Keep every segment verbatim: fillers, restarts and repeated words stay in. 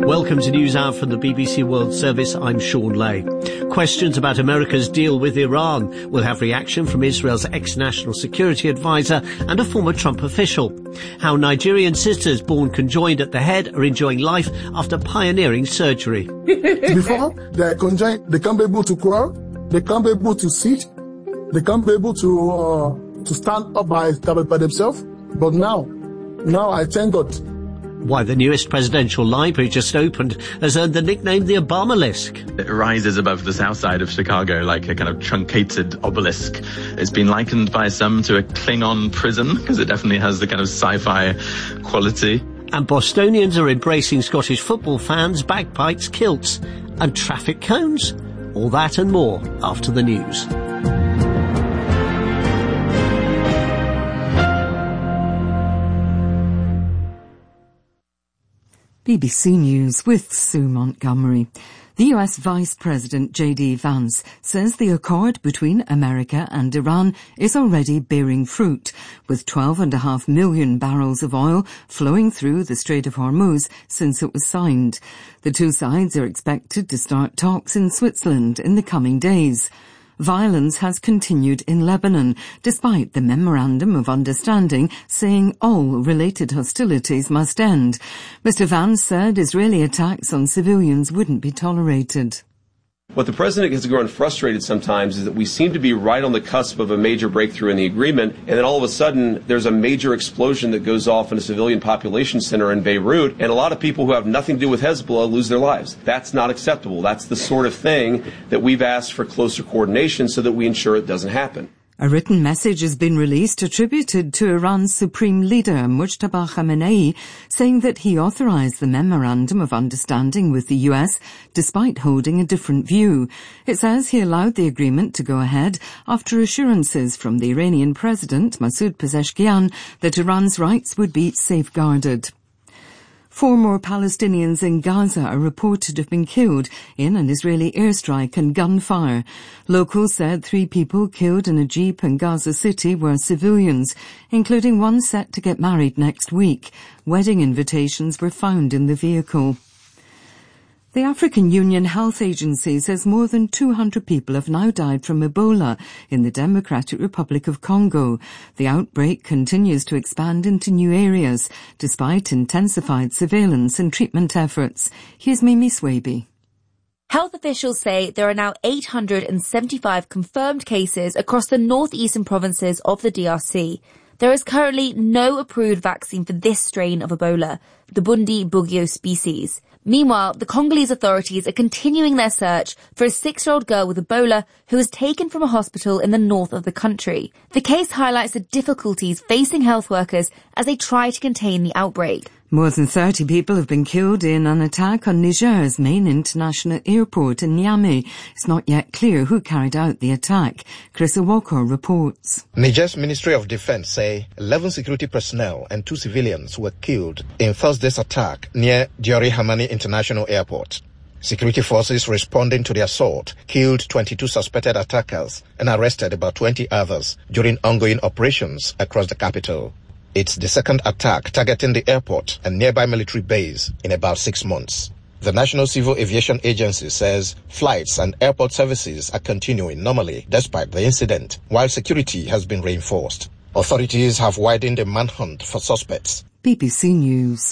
Welcome to News Hour from the B B C World Service. I'm Sean Lay. Questions about America's deal with Iran will have reaction from Israel's ex-national security advisor and a former Trump official. How Nigerian sisters born conjoined at the head are enjoying life after pioneering surgery. Before, they are conjoined, they can't be able to crawl, they can't be able to sit, they can't be able to uh, to stand up by, by themselves. But now, now I thank God. Why the newest presidential library just opened has earned the nickname the Obamalisk. It rises above the south side of Chicago like a kind of truncated obelisk. It's been likened by some to a Klingon prison because it definitely has the kind of sci-fi quality. And Bostonians are embracing Scottish football fans, bagpipes, kilts and traffic cones. All that and more after the news. B B C News with Sue Montgomery. The U S Vice President J D Vance says the accord between America and Iran is already bearing fruit, with twelve and a half million barrels of oil flowing through the Strait of Hormuz since it was signed. The two sides are expected to start talks in Switzerland in the coming days. Violence has continued in Lebanon, despite the Memorandum of Understanding saying all related hostilities must end. Mister Vance said Israeli attacks on civilians wouldn't be tolerated. What the president has grown frustrated sometimes is that we seem to be right on the cusp of a major breakthrough in the agreement, and then all of a sudden there's a major explosion that goes off in a civilian population center in Beirut, and a lot of people who have nothing to do with Hezbollah lose their lives. That's not acceptable. That's the sort of thing that we've asked for closer coordination so that we ensure it doesn't happen. A written message has been released attributed to Iran's Supreme Leader, Mujtaba Khamenei, saying that he authorized the Memorandum of Understanding with the U S despite holding a different view. It says he allowed the agreement to go ahead after assurances from the Iranian President, Masoud Pezeshkian, that Iran's rights would be safeguarded. Four more Palestinians in Gaza are reported to have been killed in an Israeli airstrike and gunfire. Locals said three people killed in a jeep in Gaza City were civilians, including one set to get married next week. Wedding invitations were found in the vehicle. The African Union Health Agency says more than two hundred people have now died from Ebola in the Democratic Republic of Congo. The outbreak continues to expand into new areas, despite intensified surveillance and treatment efforts. Here's Mimi Swaby. Health officials say there are now eight hundred seventy-five confirmed cases across the northeastern provinces of the D R C. There is currently no approved vaccine for this strain of Ebola, the Bundibugyo species. Meanwhile, the Congolese authorities are continuing their search for a six-year-old girl with Ebola who was taken from a hospital in the north of the country. The case highlights the difficulties facing health workers as they try to contain the outbreak. More than thirty people have been killed in an attack on Niger's main international airport in Niamey. It's not yet clear who carried out the attack. Chris Owoko reports. Niger's Ministry of Defense say eleven security personnel and two civilians were killed in Thursday's attack near Diori Hamani International Airport. Security forces responding to the assault killed twenty-two suspected attackers and arrested about twenty others during ongoing operations across the capital. It's the second attack targeting the airport and nearby military base in about six months. The National Civil Aviation Agency says flights and airport services are continuing normally despite the incident, while security has been reinforced. Authorities have widened the manhunt for suspects. B B C News.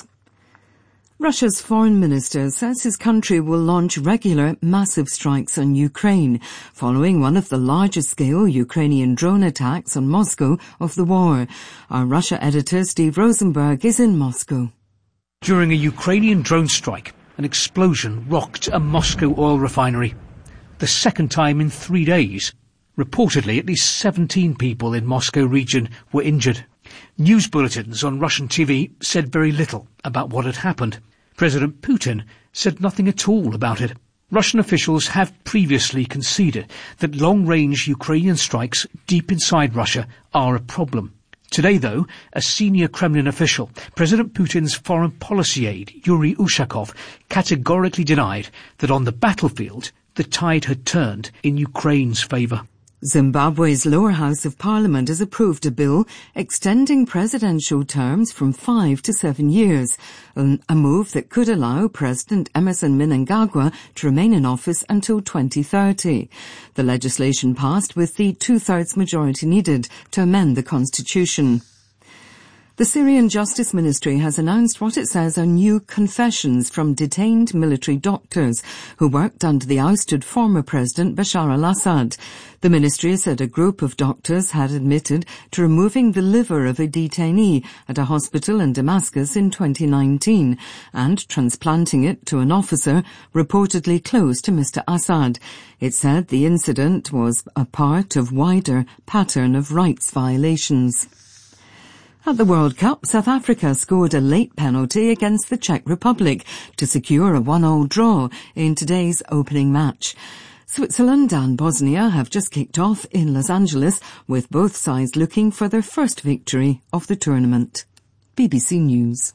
Russia's foreign minister says his country will launch regular massive strikes on Ukraine, following one of the largest-scale Ukrainian drone attacks on Moscow of the war. Our Russia editor Steve Rosenberg is in Moscow. During a Ukrainian drone strike, an explosion rocked a Moscow oil refinery. The second time in three days. Reportedly, at least seventeen people in Moscow region were injured. News bulletins on Russian T V said very little about what had happened. President Putin said nothing at all about it. Russian officials have previously conceded that long-range Ukrainian strikes deep inside Russia are a problem. Today, though, a senior Kremlin official, President Putin's foreign policy aide, Yuri Ushakov, categorically denied that on the battlefield the tide had turned in Ukraine's favour. Zimbabwe's lower house of parliament has approved a bill extending presidential terms from five to seven years, a move that could allow President Emmerson Mnangagwa to remain in office until twenty thirty. The legislation passed with the two-thirds majority needed to amend the constitution. The Syrian Justice Ministry has announced what it says are new confessions from detained military doctors who worked under the ousted former President Bashar al-Assad. The ministry said a group of doctors had admitted to removing the liver of a detainee at a hospital in Damascus in twenty nineteen and transplanting it to an officer reportedly close to Mister Assad. It said the incident was a part of wider pattern of rights violations. At the World Cup, South Africa scored a late penalty against the Czech Republic to secure a one-all draw in today's opening match. Switzerland and Bosnia have just kicked off in Los Angeles, with both sides looking for their first victory of the tournament. B B C News.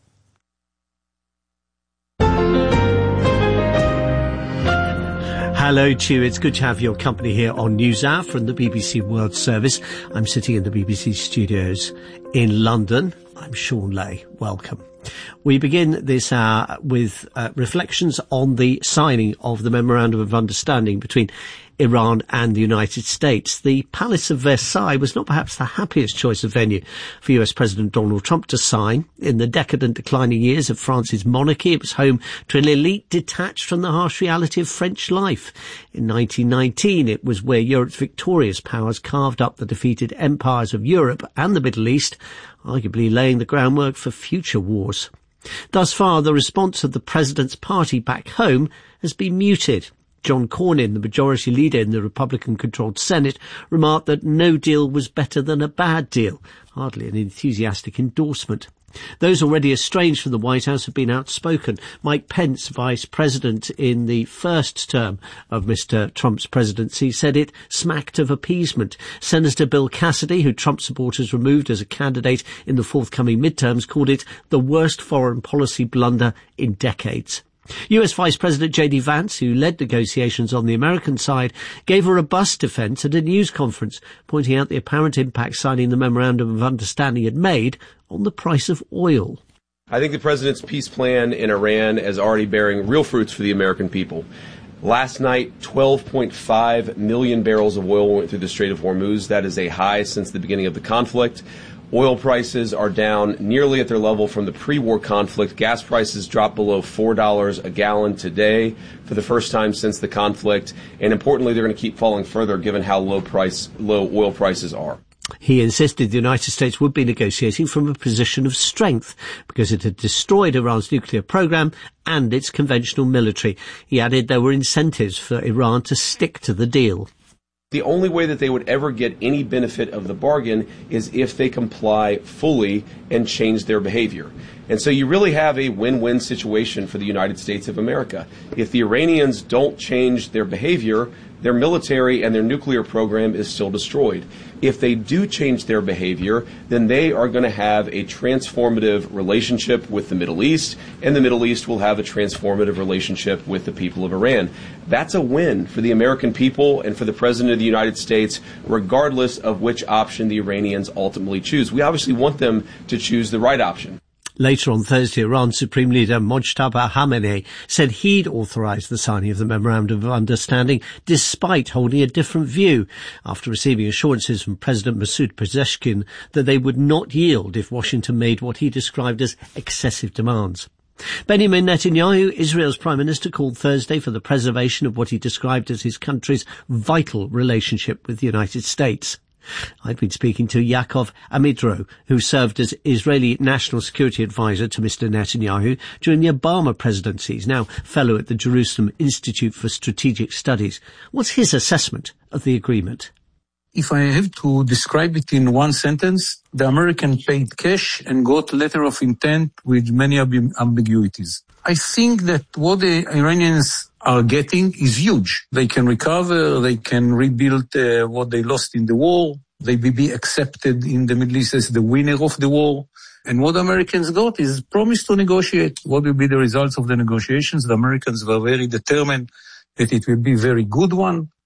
Hello to you. It's good to have your company here on NewsHour from the B B C World Service. I'm sitting in the B B C studios in London. I'm Sean Lay. Welcome. We begin this hour with uh, reflections on the signing of the Memorandum of Understanding between Iran and the United States. The Palace of Versailles was not perhaps the happiest choice of venue for U S President Donald Trump to sign. In the decadent, declining years of France's monarchy, it was home to an elite detached from the harsh reality of French life. In nineteen nineteen, it was where Europe's victorious powers carved up the defeated empires of Europe and the Middle East, arguably laying the groundwork for future wars. Thus far, the response of the president's party back home has been muted. John Cornyn, the majority leader in the Republican-controlled Senate, remarked that no deal was better than a bad deal, hardly an enthusiastic endorsement. Those already estranged from the White House have been outspoken. Mike Pence, vice president in the first term of Mister Trump's presidency, said it smacked of appeasement. Senator Bill Cassidy, who Trump supporters removed as a candidate in the forthcoming midterms, called it the worst foreign policy blunder in decades. U S Vice President J D Vance, who led negotiations on the American side, gave a robust defence at a news conference, pointing out the apparent impact signing the Memorandum of Understanding had made on the price of oil. I think the president's peace plan in Iran is already bearing real fruits for the American people. Last night, twelve point five million barrels of oil went through the Strait of Hormuz. That is a high since the beginning of the conflict. Oil prices are down nearly at their level from the pre-war conflict. Gas prices dropped below four dollars a gallon today for the first time since the conflict. And importantly, they're going to keep falling further given how low price, low oil prices are. He insisted the United States would be negotiating from a position of strength because it had destroyed Iran's nuclear program and its conventional military. He added there were incentives for Iran to stick to the deal. The only way that they would ever get any benefit of the bargain is if they comply fully and change their behavior. And so you really have a win-win situation for the United States of America. If the Iranians don't change their behavior, their military and their nuclear program is still destroyed. If they do change their behavior, then they are going to have a transformative relationship with the Middle East, and the Middle East will have a transformative relationship with the people of Iran. That's a win for the American people and for the President of the United States, regardless of which option the Iranians ultimately choose. We obviously want them to choose the right option. Later on Thursday, Iran's Supreme Leader Mojtaba Khamenei said he'd authorised the signing of the Memorandum of Understanding despite holding a different view, after receiving assurances from President Masoud Pezeshkian that they would not yield if Washington made what he described as excessive demands. Benjamin Netanyahu, Israel's Prime Minister, called Thursday for the preservation of what he described as his country's vital relationship with the United States. I'd been speaking to Yaakov Amidro, who served as Israeli National Security Advisor to Mister Netanyahu during the Obama presidency. He's now fellow at the Jerusalem Institute for Strategic Studies. What's his assessment of the agreement? If I have to describe it in one sentence, the American paid cash and got letter of intent with many amb- ambiguities. I think that what the Iranians are getting is huge. They can recover, they can rebuild uh, what they lost in the war, they will be accepted in the Middle East as the winner of the war. And what the Americans got is promise to negotiate. What will be the results of the negotiations? The Americans were very determined that it will be a very good one.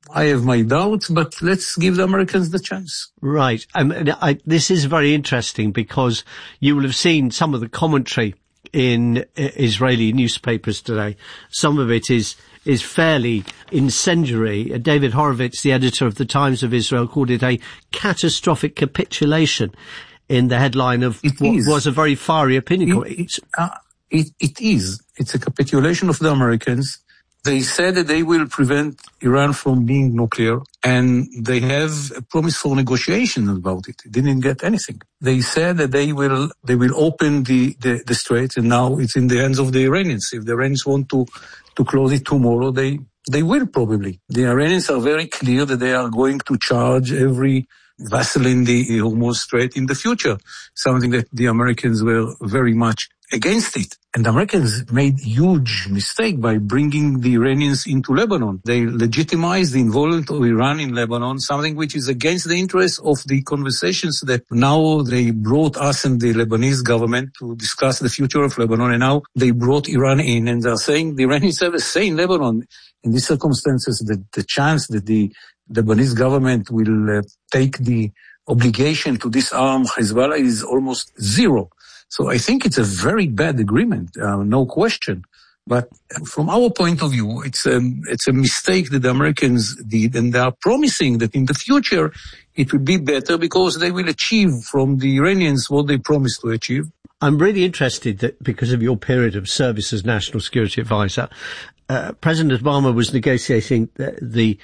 I have my doubts, but let's give the Americans the chance. Right. Um, I, this is very interesting because you will have seen some of the commentary in uh, Israeli newspapers today. Some of it is is fairly incendiary. Uh, David Horowitz, the editor of the Times of Israel, called it a catastrophic capitulation in the headline of it what is. was a very fiery opinion. It, it, uh, it, it is. It's a capitulation of the Americans. They said that they will prevent Iran from being nuclear, and they have a promise for negotiation about it. They didn't get anything. They said that they will they will open the, the, the Strait, and now it's in the hands of the Iranians. If the Iranians want to, to close it tomorrow, they, they will probably. The Iranians are very clear that they are going to charge every vessel in the Hormuz Strait in the future, something that the Americans were very much against it. And the Americans made huge mistake by bringing the Iranians into Lebanon. They legitimized the involvement of Iran in Lebanon, something which is against the interest of the conversations that now they brought us and the Lebanese government to discuss the future of Lebanon. And now they brought Iran in, and they're saying the Iranians have a say in Lebanon. In these circumstances, the, the chance that the Lebanese government will uh, take the obligation to disarm Hezbollah is almost zero. So I think it's a very bad agreement, uh, no question. But from our point of view, it's a, it's a mistake that the Americans did, and they are promising that in the future it will be better because they will achieve from the Iranians what they promised to achieve. I'm really interested that because of your period of service as National Security Advisor, uh, President Obama was negotiating the, the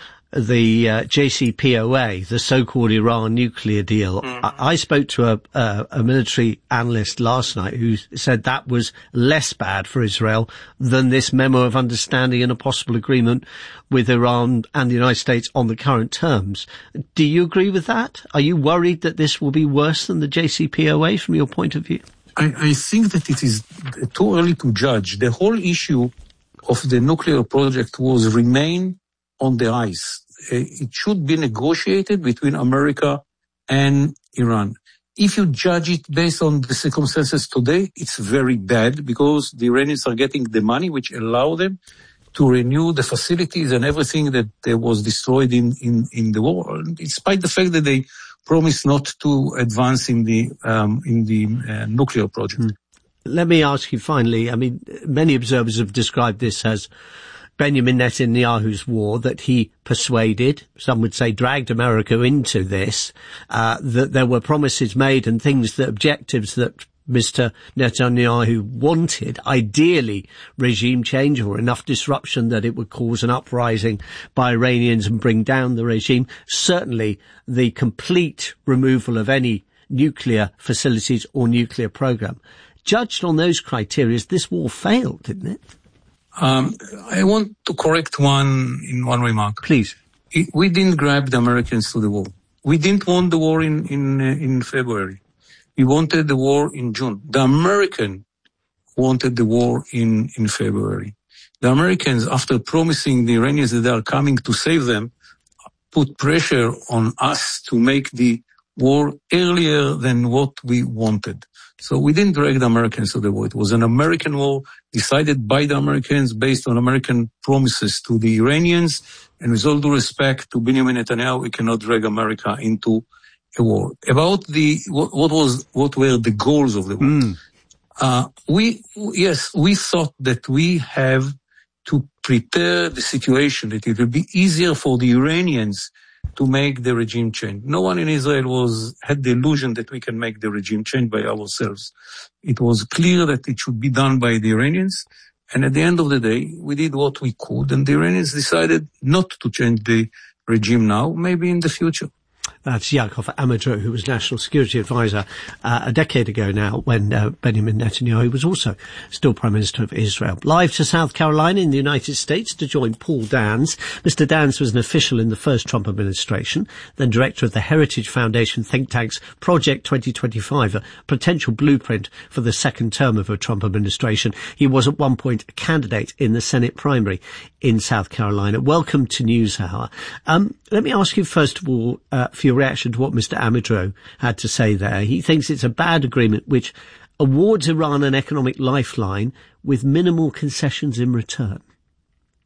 the uh, J C P O A, the so-called Iran nuclear deal. Mm-hmm. I, I spoke to a, a, a military analyst last night who said that was less bad for Israel than this memo of understanding and a possible agreement with Iran and the United States on the current terms. Do you agree with that? Are you worried that this will be worse than the J C P O A from your point of view? I, I think that it is too early to judge. The whole issue of the nuclear project was remain on the ice. It should be negotiated between America and Iran. If you judge it based on the circumstances today, it's very bad because the Iranians are getting the money which allow them to renew the facilities and everything that was destroyed in, in, in the war, despite the fact that they promised not to advance in the, um, in the uh, nuclear project. Hmm. Let me ask you finally, I mean, many observers have described this as Benjamin Netanyahu's war, that he persuaded, some would say dragged America into this, uh, that there were promises made and things, that objectives that Mister Netanyahu wanted, ideally regime change or enough disruption that it would cause an uprising by Iranians and bring down the regime. Certainly the complete removal of any nuclear facilities or nuclear program. Judged on those criteria, this war failed, didn't it? Um, I want to correct one in one remark. Please. It, we didn't grab the Americans to the war. We didn't want the war in, in, uh, in February. We wanted the war in June. The American wanted the war in, in February. The Americans, after promising the Iranians that they are coming to save them, put pressure on us to make the war earlier than what we wanted. So we didn't drag the Americans to the war. It was an American war decided by the Americans based on American promises to the Iranians. And with all due respect to Benjamin Netanyahu, we cannot drag America into a war. About the, what, what was, what were the goals of the war? Mm. Uh, we, yes, we thought that we have to prepare the situation that it will be easier for the Iranians to make the regime change. No one in Israel was, had the illusion that we can make the regime change by ourselves. It was clear that it should be done by the Iranians. And at the end of the day, we did what we could, and the Iranians decided not to change the regime now, maybe in the future. That's Yaakov Amidrou, who was National Security Advisor uh, a decade ago now, when uh, Benjamin Netanyahu was also still Prime Minister of Israel. Live to South Carolina in the United States to join Paul Dans. Mister Dans was an official in the first Trump administration, then director of the Heritage Foundation think tank's Project twenty twenty-five, a potential blueprint for the second term of a Trump administration. He was at one point a candidate in the Senate primary in South Carolina. Welcome to NewsHour. Um, let me ask you first of all uh, for your reaction to what Mister Amidrou had to say there. He thinks it's a bad agreement which awards Iran an economic lifeline with minimal concessions in return.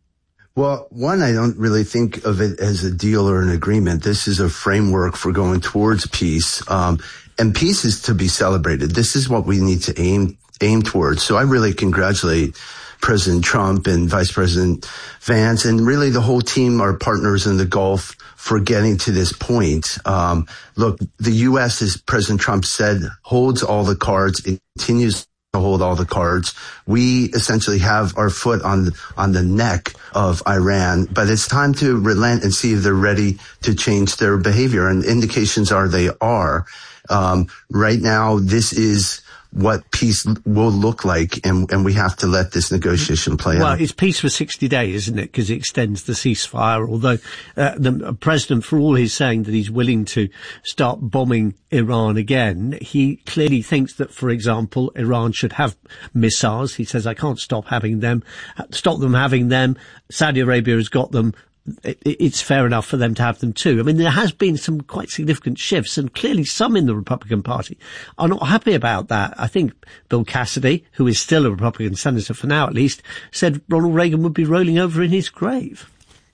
Well, one, I don't really think of it as a deal or an agreement. This is a framework for going towards peace. Um, and peace is to be celebrated. This is what we need to aim, aim towards. So I really congratulate President Trump and Vice President Vance and really the whole team, our partners in the Gulf, for getting to this point. Um, look, the U S, as President Trump said, holds all the cards. It continues to hold all the cards. We essentially have our foot on on the neck of Iran, but it's time to relent and see if they're ready to change their behavior. And indications are they are. Um, right now, this is what peace will look like, and, and we have to let this negotiation play well, out. Well, it's peace for sixty days, isn't it? Because it extends the ceasefire, although uh, the president, for all he's saying that he's willing to start bombing Iran again, he clearly thinks that, for example, Iran should have missiles. He says, I can't stop having them, stop them having them. Saudi Arabia has got them. It's fair enough for them to have them too. I mean, there has been some quite significant shifts, and clearly some in the Republican Party are not happy about that. I think Bill Cassidy, who is still a Republican senator for now at least, said Ronald Reagan would be rolling over in his grave.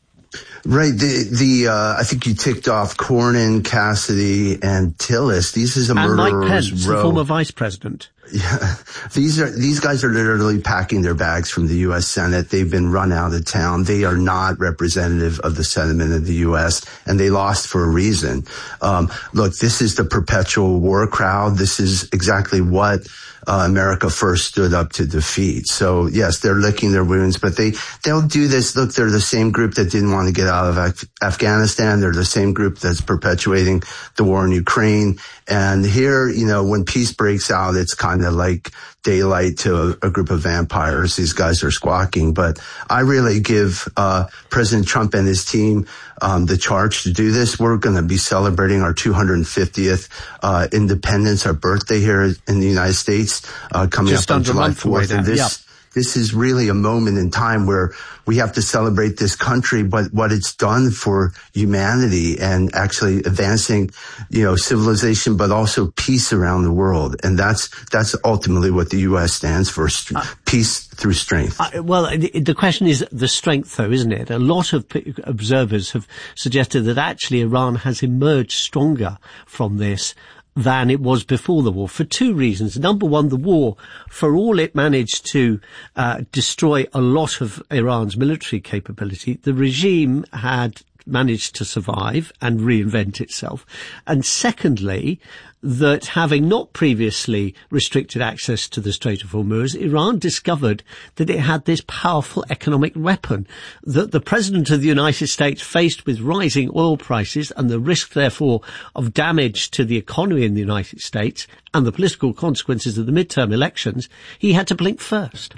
Right. The, the, uh, I think you ticked off Cornyn, Cassidy, and Tillis. These is a and murderer's Mike Pence, row. the former vice president. Yeah, these are, these guys are literally packing their bags from the U S Senate. They've been run out of town. They are not representative of the sentiment of the U S, and they lost for a reason. Um, look, this is the perpetual war crowd. This is exactly what Uh, America first stood up to defeat. So yes, they're licking their wounds, but they, they'll do this. Look, they're the same group that didn't want to get out of Af- Afghanistan. They're the same group that's perpetuating the war in Ukraine. And here, you know, when peace breaks out, it's kind of like daylight to a, a group of vampires. These guys are squawking, but I really give, uh, President Trump and his team, um, the charge to do this. We're going to be celebrating our two hundred fiftieth, uh, independence, our birthday here in the United States, uh, coming Just up on under July a month away fourth. now. And this, yep. This is really a moment in time where we have to celebrate this country, but what it's done for humanity and actually advancing, you know, civilization, but also peace around the world. And that's, that's ultimately what the U S stands for, st- uh, peace through strength. Uh, well, the, the question is the strength, though, isn't it? A lot of p- observers have suggested that actually Iran has emerged stronger from this than it was before the war, for two reasons. Number one, the war, for all it managed to uh, destroy a lot of Iran's military capability, the regime had managed to survive and reinvent itself. And secondly, that having not previously restricted access to the Strait of Hormuz, Iran discovered that it had this powerful economic weapon that the President of the United States, faced with rising oil prices and the risk, therefore, of damage to the economy in the United States and the political consequences of the midterm elections, he had to blink first.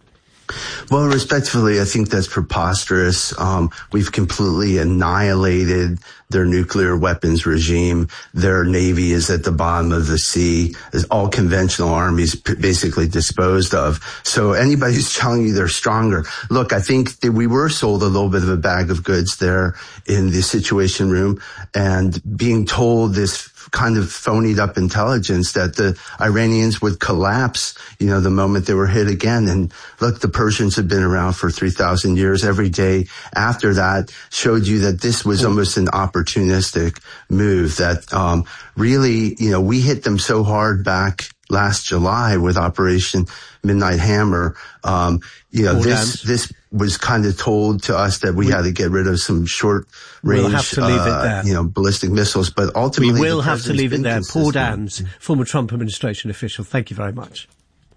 Well, respectfully, I think that's preposterous. Um, we've completely annihilated their nuclear weapons regime. Their navy is at the bottom of the sea. As all conventional armies p- basically disposed of. So anybody who's telling you they're stronger, look, I think that we were sold a little bit of a bag of goods there in the Situation Room, and being told this kind of phonied up intelligence that the Iranians would collapse, you know, the moment they were hit again. And look, the Persians have been around for three thousand years. Every day after that showed you that this was almost an opportunistic move that, um, really, you know, we hit them so hard back last July with Operation Midnight Hammer. Um, you know, this, this was kind of told to us that we, we had to get rid of some short range, we'll have to leave uh, it there. you know, ballistic missiles, but ultimately we will the have to leave it there. consistent. Paul Dans, former Trump administration official. Thank you very much.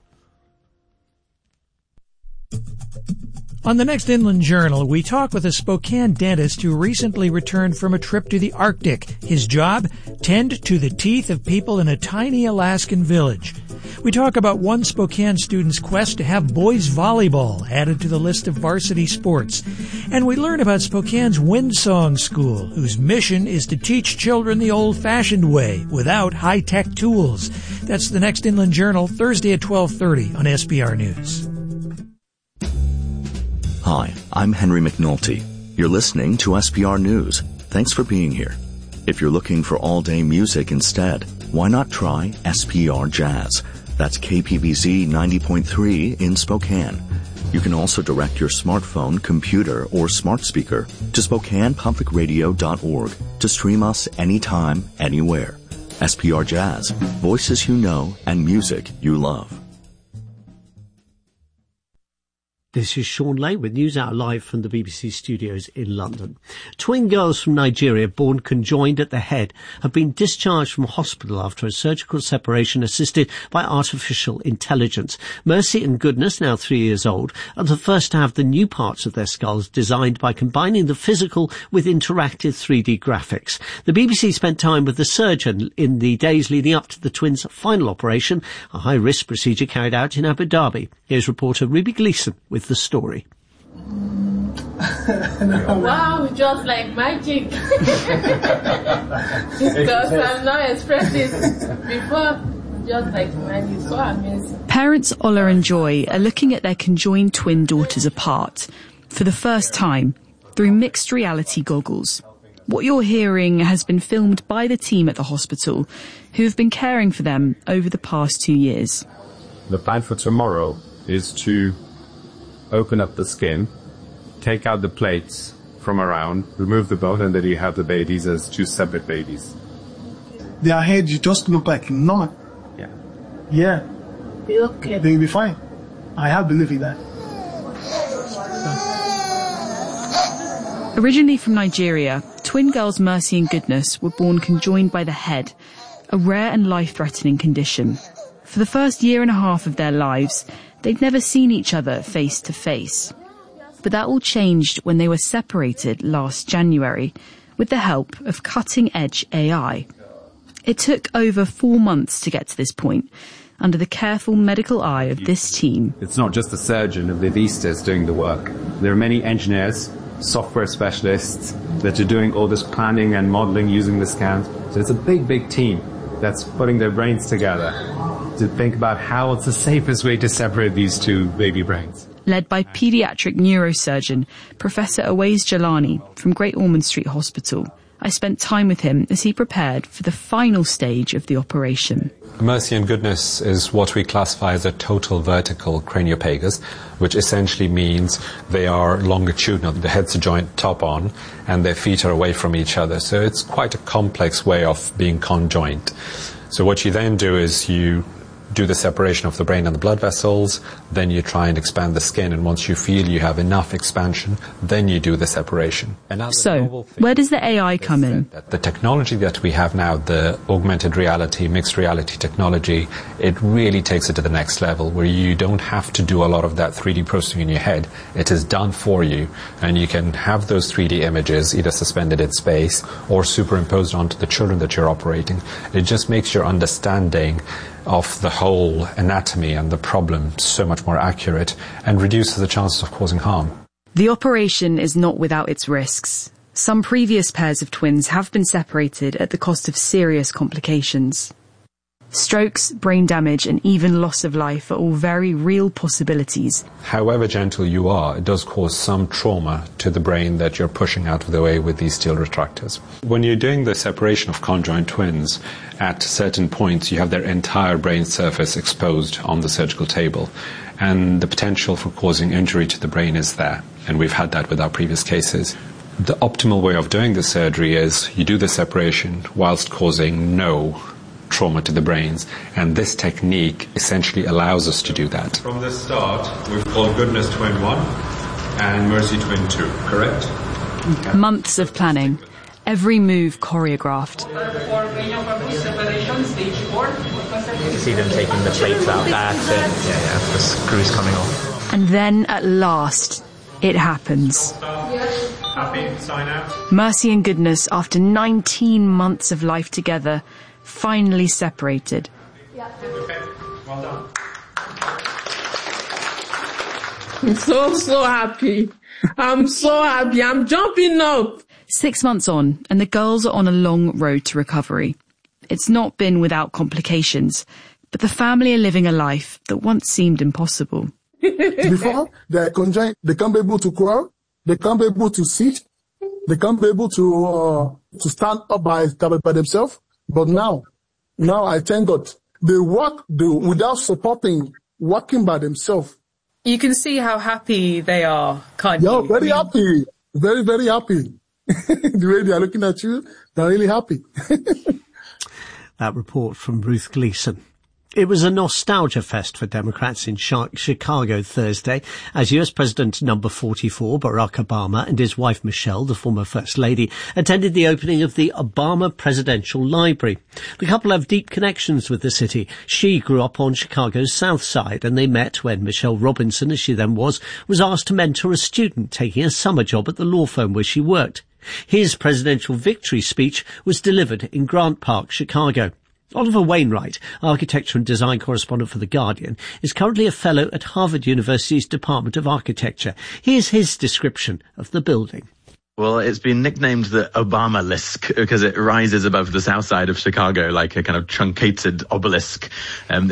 On the next Inland Journal, we talk with a Spokane dentist who recently returned from a trip to the Arctic. His job? Tend to the teeth of people in a tiny Alaskan village. We talk about one Spokane student's quest to have boys volleyball added to the list of varsity sports. And we learn about Spokane's Windsong School, whose mission is to teach children the old-fashioned way without high-tech tools. That's the next Inland Journal, Thursday at twelve thirty on S B R News. Hi, I'm Henry McNulty. You're listening to S B R News. Thanks for being here. If you're looking for all-day music instead, why not try S P R Jazz? That's K P B Z ninety point three in Spokane. You can also direct your smartphone, computer, or smart speaker to Spokane Public Radio dot org to stream us anytime, anywhere. S P R Jazz, voices you know and music you love. This is Sean Lay with News Hour live from the B B C studios in London. Twin girls from Nigeria, born conjoined at the head, have been discharged from hospital after a surgical separation assisted by artificial intelligence. Mercy and Goodness, now three years old, are the first to have the new parts of their skulls designed by combining the physical with interactive three D graphics. The B B C spent time with the surgeon in the days leading up to the twins' final operation, a high-risk procedure carried out in Abu Dhabi. Here's reporter Ruby Gleeson with the story. Wow, just like magic. Because I'm not expressing before, just like magic, so amazing. Parents Ola and Joy are looking at their conjoined twin daughters apart for the first time through mixed reality goggles. What you're hearing has been filmed by the team at the hospital who have been caring for them over the past two years. The plan for tomorrow is to open up the skin, take out the plates from around, remove the bone, and then you have the babies as two separate babies. Their head, you just look like normal. Yeah. Yeah. Be okay. They'll be fine. I have belief in that. Originally from Nigeria, twin girls Mercy and Goodness were born conjoined by the head, a rare and life-threatening condition. For the first year and a half of their lives, they'd never seen each other face to face. But that all changed when they were separated last January with the help of cutting-edge A I. It took over four months to get to this point, under the careful medical eye of this team. It's not just the surgeon of the Vistas doing the work. There are many engineers, software specialists that are doing all this planning and modeling using the scans. So it's a big, big team that's putting their brains together to think about how it's the safest way to separate these two baby brains. Led by paediatric neurosurgeon Professor Awais Jalani from Great Ormond Street Hospital. I spent time with him as he prepared for the final stage of the operation. Mercy and Goodness is what we classify as a total vertical craniopagus, which essentially means they are longitudinal. The head's a joint top on, and their feet are away from each other. So it's quite a complex way of being conjoint. So what you then do is you do the separation of the brain and the blood vessels, then you try and expand the skin, and once you feel you have enough expansion, then you do the separation. So, where does the A I come in? The technology that we have now, the augmented reality, mixed reality technology, it really takes it to the next level, where you don't have to do a lot of that three D processing in your head. It is done for you, and you can have those three D images either suspended in space or superimposed onto the children that you're operating. It just makes your understanding of the whole anatomy and the problem so much more accurate and reduces the chances of causing harm. The operation is not without its risks. Some previous pairs of twins have been separated at the cost of serious complications. Strokes, brain damage, and even loss of life are all very real possibilities. However gentle you are, it does cause some trauma to the brain that you're pushing out of the way with these steel retractors. When you're doing the separation of conjoined twins, at certain points you have their entire brain surface exposed on the surgical table, and the potential for causing injury to the brain is there, and we've had that with our previous cases. The optimal way of doing the surgery is you do the separation whilst causing no trauma to the brains, and this technique essentially allows us to do that. From the start, we've called Goodness Twin one and Mercy Twin two, correct? Yeah. Months of planning, every move choreographed. You see them taking the plates out back, then, yeah, yeah, the screws coming off. And then, at last, it happens. Happy? Sign out? Mercy and Goodness, after nineteen months of life together, finally separated. Okay, well done. I'm so, so happy. I'm so happy. I'm jumping up. Six months on, and the girls are on a long road to recovery. It's not been without complications, but the family are living a life that once seemed impossible. Before, they conjoined, they can't be able to crawl, they can't be able to sit, they can't be able to uh, to stand up by, by themselves. But now, now I thank God, they work they, without supporting, working by themselves. You can see how happy they are, can't yeah, you? very I mean, happy. Very, very happy. The way they are looking at you, they're really happy. That report from Ruth Gleason. It was a nostalgia fest for Democrats in Chicago Thursday as U S President number forty-four, Barack Obama, and his wife Michelle, the former First Lady, attended the opening of the Obama Presidential Library. The couple have deep connections with the city. She grew up on Chicago's South Side, and they met when Michelle Robinson, as she then was, was asked to mentor a student taking a summer job at the law firm where she worked. His presidential victory speech was delivered in Grant Park, Chicago. Oliver Wainwright, architecture and design correspondent for The Guardian, is currently a fellow at Harvard University's Department of Architecture. Here's his description of the building. Well, it's been nicknamed the Obamalisk because it rises above the south side of Chicago like a kind of truncated obelisk. Um,